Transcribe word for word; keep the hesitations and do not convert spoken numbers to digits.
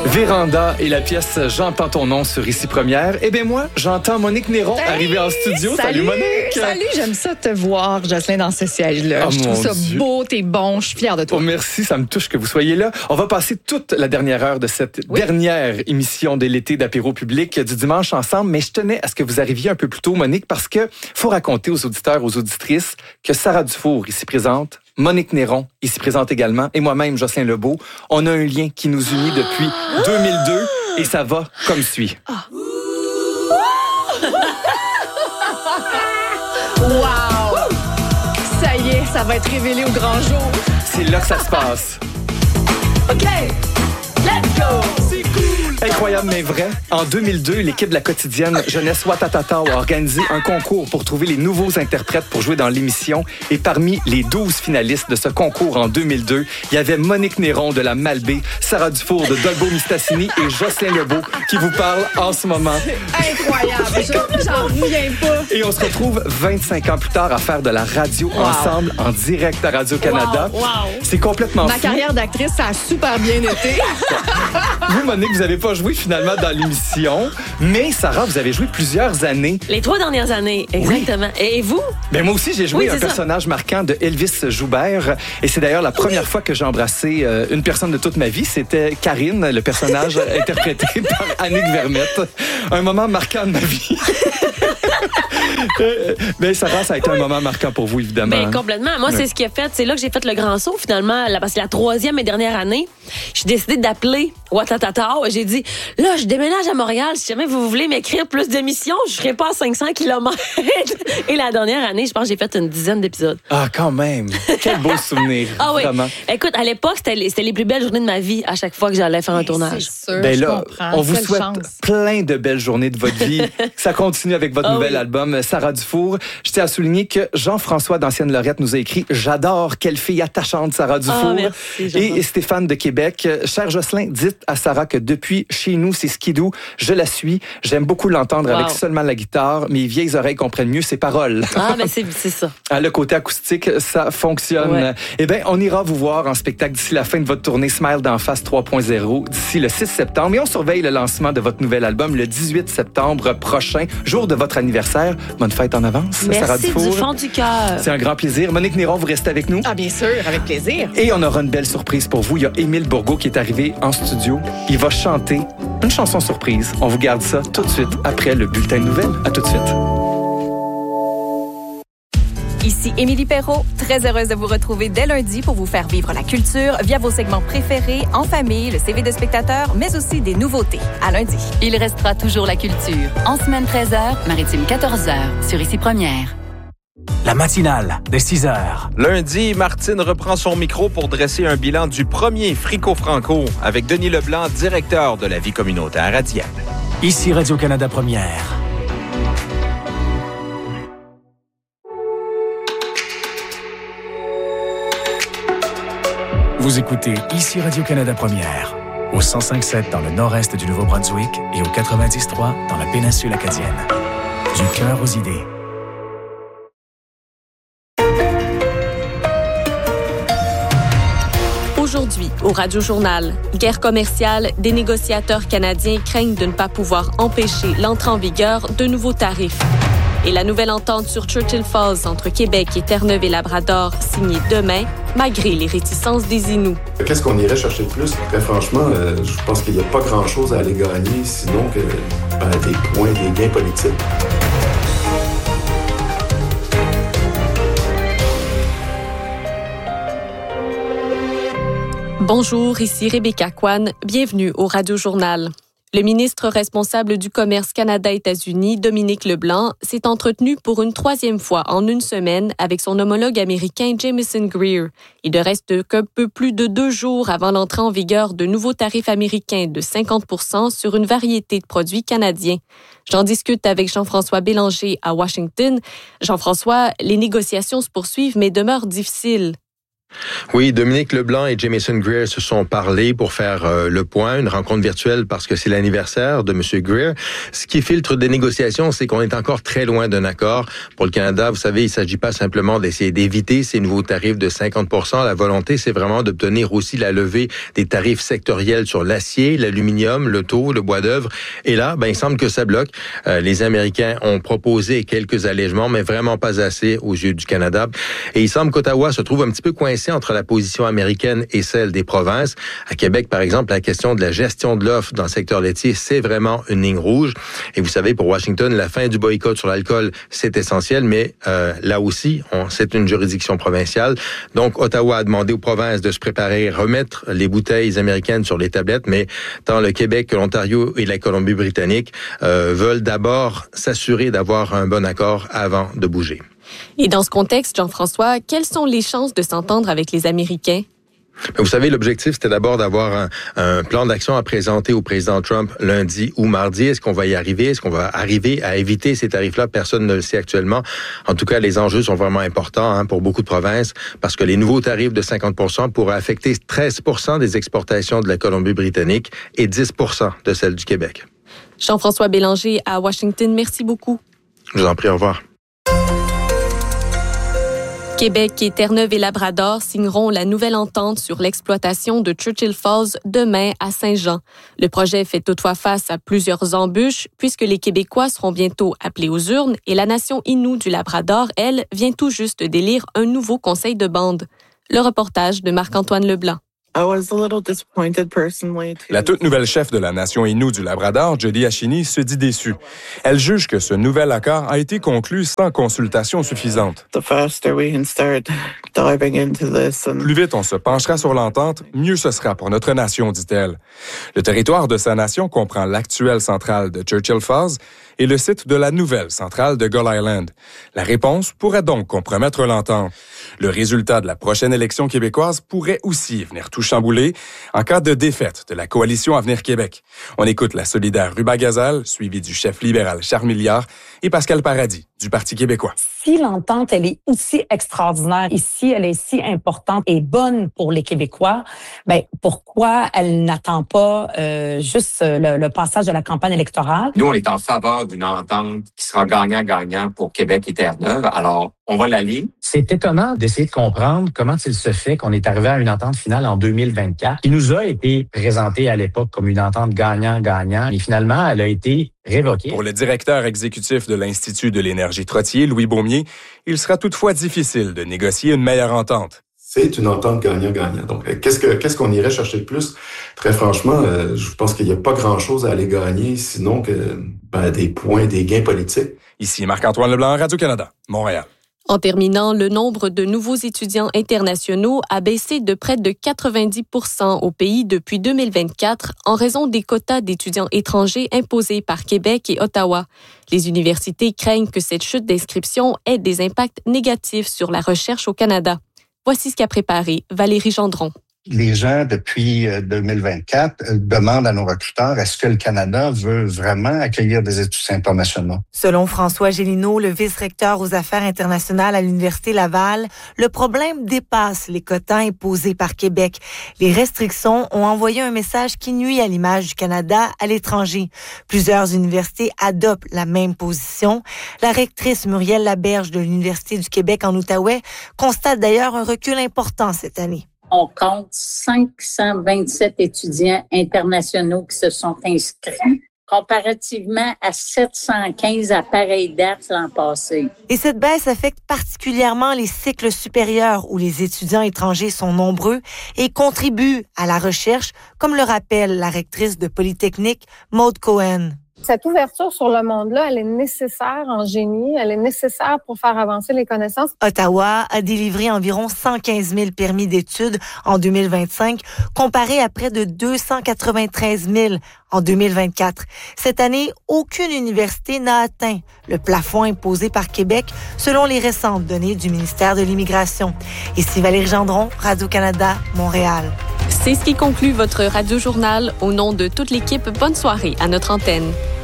Véranda et la pièce « J'entends ton nom » sur Ici Première. Eh bien moi, j'entends Monique Néron hey, arriver en studio. Salut, salut Monique! Salut, j'aime ça te voir, Jocelyn, dans ce siège-là. Oh, je trouve ça Dieu. beau, t'es bon, je suis fière de toi. Oh, merci, ça me touche que vous soyez là. On va passer toute la dernière heure de cette oui. dernière émission de l'été d'Apéro Public du dimanche ensemble, mais je tenais à ce que vous arriviez un peu plus tôt, Monique, parce que faut raconter aux auditeurs, aux auditrices que Sarah Dufour, ici présente, Monique Néron, ici présente également, et moi-même, Jocelyn Lebeau, on a un lien qui nous unit depuis deux mille deux et ça va comme suit. Ah. Wow! Ça y est, ça va être révélé au grand jour. C'est là que ça se passe. OK, let's go! C'est cool! Incroyable mais vrai. En deux mille deux, l'équipe de la quotidienne Jeunesse Ouattatata a organisé un concours pour trouver les nouveaux interprètes pour jouer dans l'émission. Et parmi les douze finalistes de ce concours en deux mille deux, il y avait Monique Néron de la Malbaie, Sarah Dufour de Dolbeau-Mistassini et Jocelyn Lebeau qui vous parle en ce moment. C'est incroyable. Je, j'en reviens pas. Et on se retrouve vingt-cinq ans plus tard à faire de la radio wow. ensemble en direct à Radio-Canada. Wow, wow. C'est complètement Ma fou. carrière d'actrice, ça a super bien été. Vous, Monique, vous n'avez pas joué finalement dans l'émission, mais Sarah, vous avez joué plusieurs années. Les trois dernières années, exactement. Oui. Et vous? Ben moi aussi, j'ai joué oui, un ça. personnage marquant de Elvis Joubert. Et c'est d'ailleurs la première oui. fois que j'ai embrassé euh, une personne de toute ma vie. C'était Karine, le personnage interprété par Annick Vermette. Un moment marquant de ma vie. euh, ben Sarah, ça a été oui. un moment marquant pour vous, évidemment. Ben complètement. Moi, ouais. c'est ce qui a fait. C'est là que j'ai fait le grand saut, finalement. Là, parce que la troisième et dernière année, j'ai décidé d'appeler Ouattatata. J'ai dit, là, je déménage à Montréal. Si jamais vous voulez m'écrire plus d'émissions, je serai pas à cinq cents kilomètres. Et la dernière année, je pense que j'ai fait une dizaine d'épisodes. Ah, quand même. Quel beau souvenir. Ah oui. Vraiment. Écoute, à l'époque, c'était les, c'était les plus belles journées de ma vie à chaque fois que j'allais faire un tournage. C'est sûr, ben je là, comprends. on vous Quelle souhaite chance. plein de belles journées de votre vie. Ça continue avec votre oh nouvel oui. album, Sarah Dufour. Je tiens à souligner que Jean-François d'Ancienne Lorette nous a écrit « J'adore, quelle fille attachante, Sarah Dufour. Oh, » merci, Et Stéphane de Québec, « Cher Jocelyn, dites à Sarah que depuis chez nous, c'est skidoo. Je la suis. J'aime beaucoup l'entendre wow. avec seulement la guitare. Mes vieilles oreilles comprennent mieux ses paroles. » Ah, ben c'est, c'est ça. Ah, le côté acoustique, ça fonctionne. Ouais. Eh bien, on ira vous voir en spectacle d'ici la fin de votre tournée Smile d'en face trois point zéro, d'ici le six septembre. Et on surveille le lancement de votre nouvel album le dix-huit septembre prochain, jour de votre anniversaire. Bonne fête en avance, merci Sarah Dufour. Merci du fond du cœur. C'est un grand plaisir. Monique Néron, vous restez avec nous? Ah, bien sûr, avec plaisir. Et on aura une belle surprise pour vous. Il y a Émile Bourgault qui est arrivé en studio. Il va chanter une chanson surprise. On vous garde ça tout de suite après le bulletin de nouvelles. À tout de suite. Ici Émilie Perrault, très heureuse de vous retrouver dès lundi pour vous faire vivre la culture via vos segments préférés, en famille, le C V de spectateurs, mais aussi des nouveautés. À lundi. Il restera toujours la culture. En semaine treize heures, maritime quatorze heures, sur Ici Première. La matinale de six heures. Lundi, Martine reprend son micro pour dresser un bilan du premier Frico-Franco avec Denis Leblanc, directeur de la vie communautaire à Dieppe. Ici Radio-Canada Première. Vous écoutez Ici Radio-Canada Première, au cent cinq sept dans le nord-est du Nouveau-Brunswick et au quatre-vingt-dix trois dans la péninsule acadienne. Du cœur aux idées. Aujourd'hui, au Radio-Journal, guerre commerciale, des négociateurs canadiens craignent de ne pas pouvoir empêcher l'entrée en vigueur de nouveaux tarifs. Et la nouvelle entente sur Churchill Falls entre Québec et Terre-Neuve et Labrador signée demain, malgré les réticences des Inuits. Qu'est-ce qu'on irait chercher de plus? Très franchement, euh, je pense qu'il n'y a pas grand-chose à aller gagner, sinon que ben, des points, des gains politiques. Bonjour, ici Rebecca Kwan. Bienvenue au Radio-Journal. Le ministre responsable du commerce Canada-États-Unis, Dominique Leblanc, s'est entretenu pour une troisième fois en une semaine avec son homologue américain Jamieson Greer. Il ne reste qu'un peu plus de deux jours avant l'entrée en vigueur de nouveaux tarifs américains de cinquante pour cent sur une variété de produits canadiens. J'en discute avec Jean-François Bélanger à Washington. Jean-François, les négociations se poursuivent mais demeurent difficiles. Oui, Dominique Leblanc et Jamieson Greer se sont parlé pour faire euh, le point, une rencontre virtuelle parce que c'est l'anniversaire de M. Greer. Ce qui filtre des négociations, c'est qu'on est encore très loin d'un accord. Pour le Canada, vous savez, il ne s'agit pas simplement d'essayer d'éviter ces nouveaux tarifs de cinquante pour cent. La volonté, c'est vraiment d'obtenir aussi la levée des tarifs sectoriels sur l'acier, l'aluminium, le taux, le bois d'œuvre. Et là, ben, il semble que ça bloque. Euh, les Américains ont proposé quelques allègements, mais vraiment pas assez aux yeux du Canada. Et il semble qu'Ottawa se trouve un petit peu coincé entre la position américaine et celle des provinces. À Québec, par exemple, la question de la gestion de l'offre dans le secteur laitier, c'est vraiment une ligne rouge. Et vous savez, pour Washington, la fin du boycott sur l'alcool, c'est essentiel, mais euh, là aussi, on, c'est une juridiction provinciale. Donc, Ottawa a demandé aux provinces de se préparer, remettre les bouteilles américaines sur les tablettes, mais tant le Québec que l'Ontario et la Colombie-Britannique euh, veulent d'abord s'assurer d'avoir un bon accord avant de bouger. Et dans ce contexte, Jean-François, quelles sont les chances de s'entendre avec les Américains? Vous savez, l'objectif, c'était d'abord d'avoir un, un plan d'action à présenter au président Trump lundi ou mardi. Est-ce qu'on va y arriver? Est-ce qu'on va arriver à éviter ces tarifs-là? Personne ne le sait actuellement. En tout cas, les enjeux sont vraiment importants hein, pour beaucoup de provinces parce que les nouveaux tarifs de cinquante pour cent pourraient affecter treize pour cent des exportations de la Colombie-Britannique et dix pour cent de celles du Québec. Jean-François Bélanger à Washington, merci beaucoup. Je vous en prie, au revoir. Québec et Terre-Neuve et Labrador signeront la nouvelle entente sur l'exploitation de Churchill Falls demain à Saint-Jean. Le projet fait toutefois face à plusieurs embûches puisque les Québécois seront bientôt appelés aux urnes et la nation Innu du Labrador, elle, vient tout juste d'élire un nouveau conseil de bande. Le reportage de Marc-Antoine Leblanc. La toute nouvelle chef de la nation Innu du Labrador, Jody Achini, se dit déçue. Elle juge que ce nouvel accord a été conclu sans consultation suffisante. Plus vite on se penchera sur l'entente, mieux ce sera pour notre nation, dit-elle. Le territoire de sa nation comprend l'actuelle centrale de Churchill Falls et le site de la nouvelle centrale de Gull Island. La réponse pourrait donc compromettre l'entente. Le résultat de la prochaine élection québécoise pourrait aussi venir tout chambouler en cas de défaite de la coalition Avenir Québec. On écoute la solidaire Ruba Gazal, suivie du chef libéral Charles Milliard et Pascal Paradis du Parti québécois. Si l'entente, elle est aussi extraordinaire ici, elle est si importante et bonne pour les Québécois, ben pourquoi elle n'attend pas euh, juste le, le passage de la campagne électorale? Nous, on est en faveur d'une entente qui sera gagnant-gagnant pour Québec et Terre-Neuve. Alors, on va l'allier. C'est étonnant d'essayer de comprendre comment il se fait qu'on est arrivé à une entente finale en deux mille vingt-quatre qui nous a été présentée à l'époque comme une entente gagnant-gagnant. Et finalement, elle a été révoquée. Pour le directeur exécutif de l'Institut de l'énergie Trottier, Louis Beaumier, il sera toutefois difficile de négocier une meilleure entente. C'est une entente gagnant-gagnant. Donc, qu'est-ce que qu'est-ce qu'on irait chercher de plus? Très franchement, euh, je pense qu'il n'y a pas grand-chose à aller gagner, sinon que ben, des points, des gains politiques. Ici Marc-Antoine Leblanc, Radio-Canada, Montréal. En terminant, le nombre de nouveaux étudiants internationaux a baissé de près de quatre-vingt-dix pour cent au pays depuis deux mille vingt-quatre en raison des quotas d'étudiants étrangers imposés par Québec et Ottawa. Les universités craignent que cette chute d'inscription ait des impacts négatifs sur la recherche au Canada. Voici ce qu'a préparé Valérie Gendron. Les gens, depuis deux mille vingt-quatre, demandent à nos recruteurs, est-ce que le Canada veut vraiment accueillir des étudiants internationaux? Selon François Gélineau, le vice-recteur aux affaires internationales à l'Université Laval, le problème dépasse les quotas imposés par Québec. Les restrictions ont envoyé un message qui nuit à l'image du Canada à l'étranger. Plusieurs universités adoptent la même position. La rectrice Muriel Laberge de l'Université du Québec en Outaouais constate d'ailleurs un recul important cette année. On compte cinq cent vingt-sept étudiants internationaux qui se sont inscrits, comparativement à sept cent quinze à pareille date l'an passé. Et cette baisse affecte particulièrement les cycles supérieurs où les étudiants étrangers sont nombreux et contribuent à la recherche, comme le rappelle la rectrice de Polytechnique, Maude Cohen. Cette ouverture sur le monde-là, elle est nécessaire en génie, elle est nécessaire pour faire avancer les connaissances. Ottawa a délivré environ cent quinze mille permis d'études en deux mille vingt-cinq, comparé à près de deux cent quatre-vingt-treize mille en deux mille vingt-quatre. Cette année, aucune université n'a atteint le plafond imposé par Québec, selon les récentes données du ministère de l'Immigration. Ici Valérie Gendron, Radio-Canada, Montréal. C'est ce qui conclut votre Radio-journal. Au nom de toute l'équipe, bonne soirée à notre antenne.